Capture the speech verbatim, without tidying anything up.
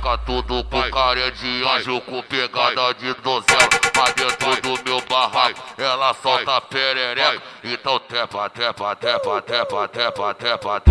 Fica tudo com cara de anjo, com pegada de donzela. Mas dentro do meu barraco, ela solta perereca. Então tepa, tepa, tepa, tepa, tepa, tepa, tepa.